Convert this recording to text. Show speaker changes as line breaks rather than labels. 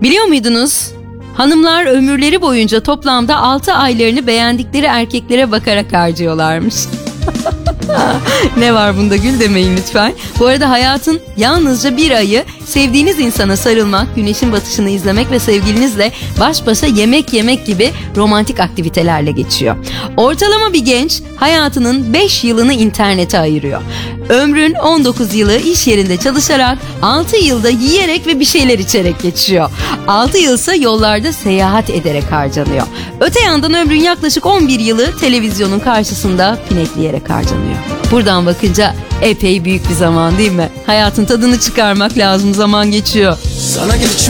Biliyor muydunuz? Hanımlar ömürleri boyunca toplamda 6 aylarını beğendikleri erkeklere bakarak harcıyorlarmış. Ne var bunda Gül demeyin lütfen. Bu arada hayatın yalnızca bir ayı sevdiğiniz insana sarılmak, güneşin batışını izlemek ve sevgilinizle baş başa yemek yemek gibi romantik aktivitelerle geçiyor. Ortalama bir genç hayatının 5 yılını internete ayırıyor. Ömrün 19 yılı iş yerinde çalışarak, 6 yılda yiyerek ve bir şeyler içerek geçiyor. 6 yılsa yollarda seyahat ederek harcanıyor. Öte yandan ömrün yaklaşık 11 yılı televizyonun karşısında pinekleyerek harcanıyor. Buradan bakınca epey büyük bir zaman değil mi? Hayatın tadını çıkarmak lazım, zaman geçiyor.
Sana geçme.